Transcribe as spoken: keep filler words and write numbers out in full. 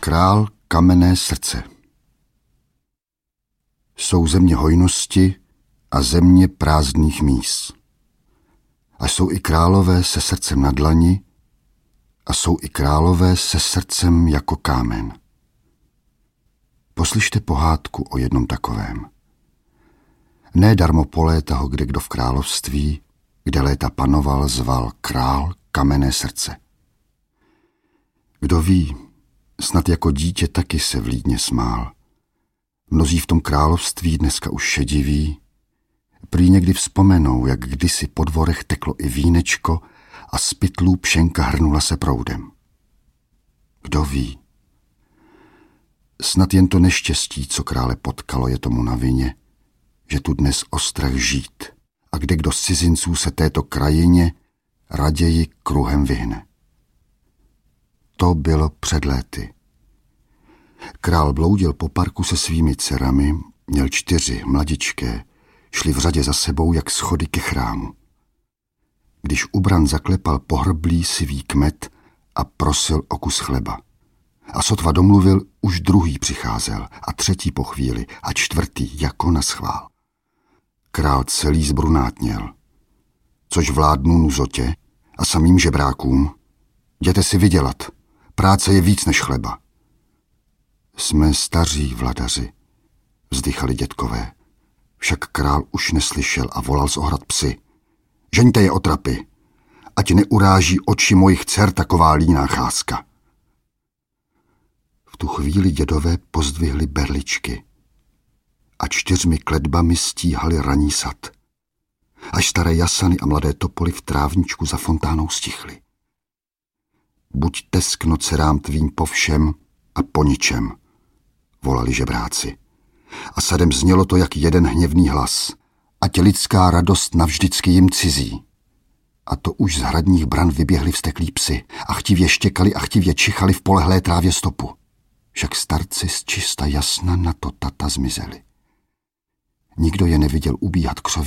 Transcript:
Král kamenné srdce. Jsou země hojnosti a země prázdných míst. A jsou i králové se srdcem na dlani a jsou i králové se srdcem jako kámen. Poslyšte pohádku o jednom takovém. Ne darmo po léta ho kde kdo v království, kde léta panoval, zval král kamenné srdce. Kdo ví, snad jako dítě taky se vlídně smál. Mnozí v tom království dneska už šediví, prý někdy vzpomenou, jak kdysi po dvorech teklo i vínečko a z pytlů pšenka hrnula se proudem. Kdo ví? Snad jen to neštěstí, co krále potkalo, je tomu na vině, že tu dnes ostrach žít a kde kdo z cizinců se této krajině raději kruhem vyhne. To bylo před léty. Král bloudil po parku se svými dcerami, měl čtyři, mladičké, šli v řadě za sebou jak schody ke chrámu. Když u bran zaklepal pohrblý sivý kmet a prosil o kus chleba. A sotva domluvil, už druhý přicházel a třetí po chvíli a čtvrtý jako na schvál. Král celý zbrunátněl. Což vládnu nuzotě a samým žebrákům? Jděte si vydělat, práce je víc než chleba. Jsme staří vladaři, vzdychali dětkové. Však král už neslyšel a volal z ohrad psy. Žeňte je otrapy, ať neuráží oči mojich dcer taková líná cházka. V tu chvíli dědové pozdvihli berličky a čtyřmi kletbami stíhali raní sad. Až staré jasany a mladé topoly v trávničku za fontánou stichly. Buď teskno dcerám tvým po všem a po ničem, volali žebráci. A sadem znělo to jak jeden hněvný hlas. Ať lidská radost navždycky jim cizí. A to už z hradních bran vyběhli vzteklí psy a chtivě štěkali a chtivě čichali v polehlé trávě stopu. Však starci z čista jasna na to tata zmizeli. Nikdo je neviděl ubíhat k